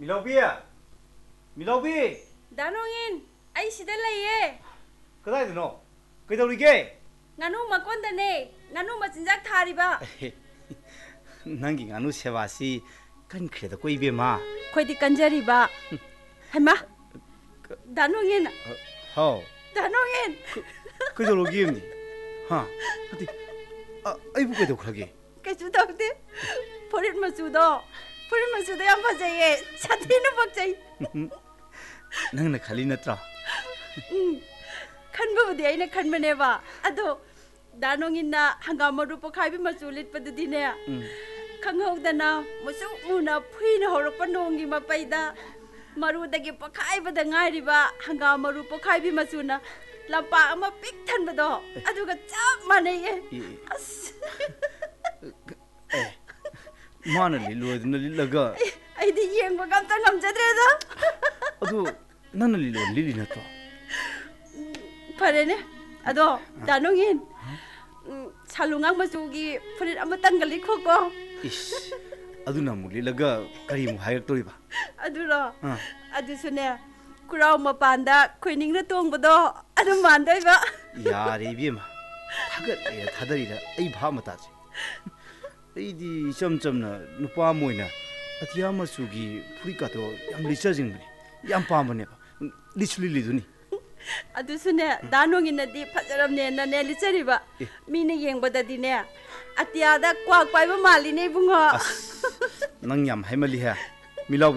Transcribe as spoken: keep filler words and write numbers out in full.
मिलावबी मिलावबी दानोंगिन आई सिदा लइये कदाइदनो कइदौरिगे nganu makondane nganu machinjak thariba नंगी गानु सेवासी कन खेदा कोई बेमा खोइदी कंजरीबा हैमा दानोंगिन हाउ दानोंगिन कइदौरिगे हां अति आइबु कइदौखरगे कइसु दौदे फरिन मचुदो फरिन मचुदो याम फजैये साथीनु बक्चै नंगना खाली नत्रा खनबुदि आइना खनबनेबा अदो दानोंगिना हंगाम मरु पखाइबि मचु लिटपदुदिने खंगौदना मुसु मुना फुइन हौरप नोंगी मपैदा मरुदगी पखाइबद गाइरिबा हंगाम मरु पखाइबि मचुना लंपा अमा पिक थनबदो अदुगा चाप मानैये अस ए माना लिलोदना लिलगा आइदि येंगबा गमता ngमजद्रेदा अदु नन लिलो लिलि नतो फरेने अदो दानोंगिन सालुंगांग मचुगी फुरिन अमतंग लिखोको इस अदुना मुलिलगा करी मु हायरतोरिबा अदुरो अदुसुने कुराव मपांदा खोइनिंगना तोंगबदो अदु मानदोइबा यारे बिमा थागत ए थादरिदा आई भा मतासे एदी चमचमना नुपा मोइना अतिया मचुगी फुरिकातो याम लिचजिंगबनी याम पामबनेबा लिचुलि लिदुनी अदुसुने दानोंगिनदि फजरमने नने लिचरिबा मीने येंगबददिने अतियादा क्वाक पाइबा मालिने बुंगो नंग याम हाइमली है मिलाव